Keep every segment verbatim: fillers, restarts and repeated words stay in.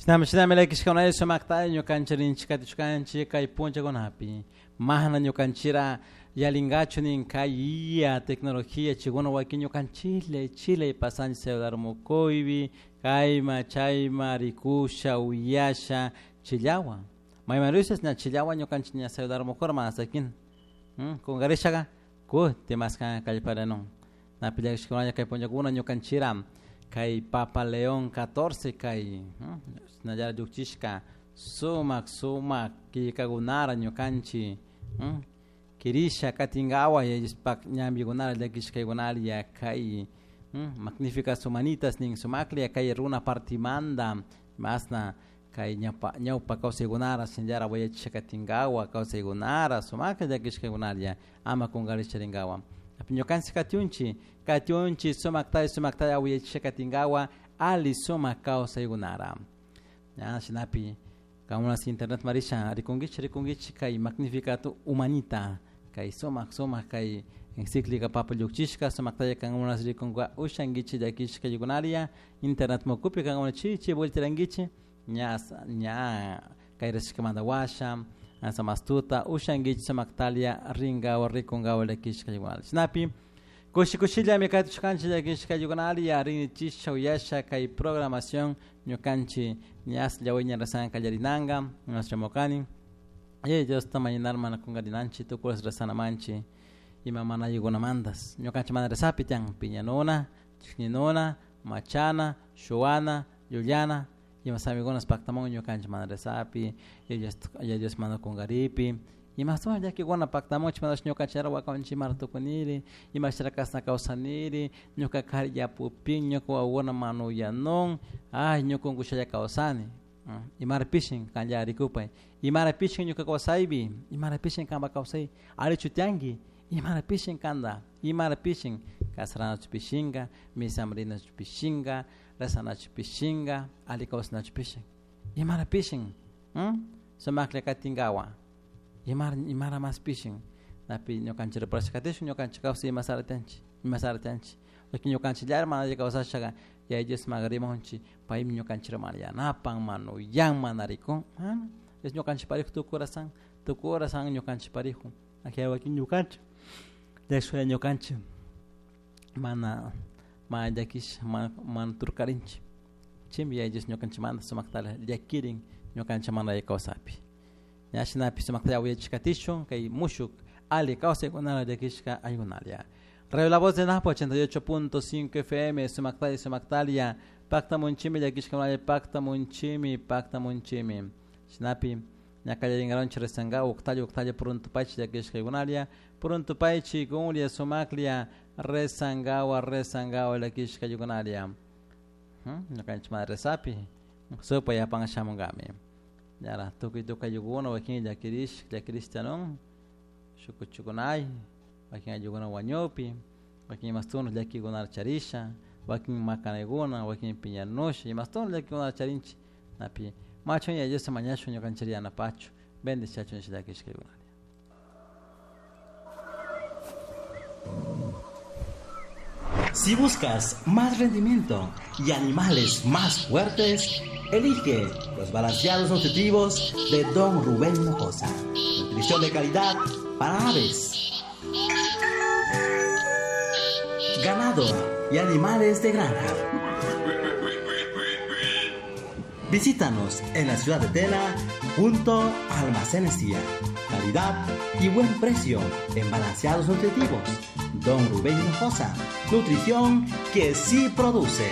Shinam shinam lekis kana eso makta nyo kanchirin chikati chukanchi kai puncha gonapi. Mahna nyo kanchira yalingacho nin kai ya tecnología chigona wakinyo kanchile chile pasan celular mokoibi kaima chaima rikusha uyasha chillawa. May maruses na chillawa nyo kanchinya celular mokor masakin. Hmm kongarishaga ko temaskan kalpara non. Na pilagis kana kai puncha gona nyo kanchiram. Kai Papa León catorce kai hmm? Najara Juchishka sumak sumak ki kagunara nyokanchi hmm? Kirisha katingawa ya ispak nyambi gunara de kishka gunara ya kai hmm? Magníficas humanitas ning sumakli kai runa partimanda masna kai nyapa nyaupa kausa gunara sinjara waya chakatingawa kausa gunara sumakli de kishka gunara ya ama kungarisha ringawa Pinyokansi katiunchi, katiunchi somaktai somaktai awi chekatingawa ali somakao saygunara. Ya sinapi kamuna si internet marisha rikungich rikungich kai magnificato humanita kai somak somak kai encíclica papa yukchishka somaktai kamuna rikungwa ushangichi dakishka yugunaria internet mokupi kamuna chichi voltirangichi nya nya kai resikamanda washa asa mastuta ushangich samaktalia ringa o rikunga o lekishka yugal snapi koshi koshilla me kai tukanchi lekishka yuganali ya rini chisha uyasha kai programación nyokanchi nyas lawenya rasan kajarinanga nuestra mokani ye just tamayinar mana kungadinanchi to kuras rasana manchi ima mana yugona mandas nyokanchi mana resapi tiang piñanona chinona machana shoana yuliana y más amigos pactamos yo cancha madre sapi y ellos ellos mando con garipi y más todo ya que guana pactamos chama yo cancha wa con chimar to coniri y más la casa causaniri yo ka kar ya pupinho ko wona manu ya non ai yo con gucha ya causani y mar pishin kan ya rikupai y mar pishin yo ka causaibi y mar pishin kan ba causai ali chutiangi y mar pishin kanda y mar pishin kasrana pishinga misamrina pishinga Rasana pishinga, alikaos na pishin. Imara pishin, hm? Samakle katingawa. Imara imara mas pishin. Napi nyokanchira praskatishu nyokanchika si masara tenchi, masara tenchi. Laki nyokanchilar mana de causa shaga, ya ellos magarimonchi, paim nyokanchira maria napang manu yang manariko, hm? Es nyokanchiparihu tu corazón, tu corazón nyokanchiparihu. Aquí aquí nyokanch. De eso nyokanchi. Mana ma jakish man man turkarinchi chimbi ya jis nyokan chimanda sumaktala yakirin nyokan chamanda ya kausapi ya shinapi sumaktala ya chikatisho kai mushuk ali kausa kunala jakishka ayunalia Radio La Voz de Napo ochenta y ocho punto cinco F M sumaktala sumaktalia pacta munchimi jakishka mala pacta munchimi pacta munchimi shinapi nyakaya ingaron chiresanga uktali uktali pronto pachi jakishka ayunalia pronto pachi gulia sumaklia resangawa resangawa lakishka yugunalia hmm nakanch madre sapi sopa ya pangashamungami yara tuki tuka yuguna wakin ya kirish ya kristianon shuku chukunai wakin yuguna wanyopi wakin mastuno ya kigunar charisha wakin makaneguna wakin piñanosh y mastuno ya kigunar charinchi napi macho ya yesa mañasho nyokanchiria na pacho bende chacho ya kishka yugunalia. Si buscas más rendimiento y animales más fuertes, elige los balanceados nutritivos de Don Rubén Hinojosa. Nutrición de calidad para aves, ganado y animales de granja. Visítanos en la ciudad de Tela junto a Almacenes Tía. Calidad y buen precio en balanceados nutritivos. Don Rubén Hinojosa, nutrición que sí produce.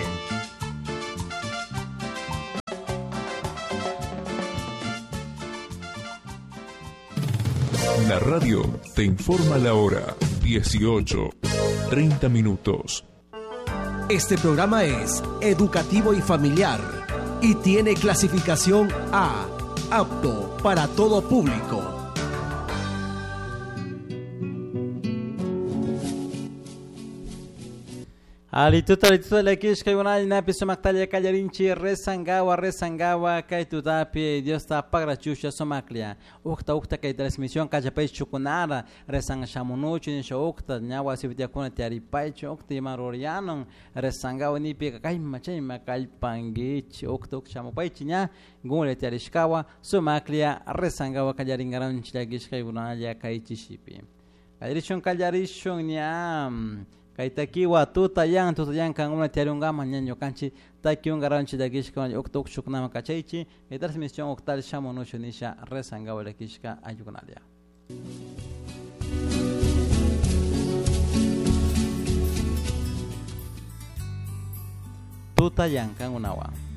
La radio te informa la hora dieciocho, treinta minutos. Este programa es educativo y familiar y tiene clasificación A, apto para todo público. Alituta alituta lekish kay una napi somaktalia kallarinchi resangawa resangawa kay tutapi Dios ta pagra chusha somaklia ukta ukta kay transmisión kallapay chukunara resang shamunuchi ni ukta nyawa sibitia kuna tiari paicho ukta marorianon resangawa ni pika kay machay makay pangich ukta ukta shamupaichi nya gule tiari shkawa somaklia resangawa kallaringaran chilagish kay una ya kay chishipi kallarishon kallarishon nyam kay takiwa tuta yang tuta yang kang una tiarunga manyanyo kanchi takiun garanchi dagish kan oktok shuknama kachaichi kay transmisión oktal shamono shonisha resanga wala kishka ayukunalia tuta yang kang unawa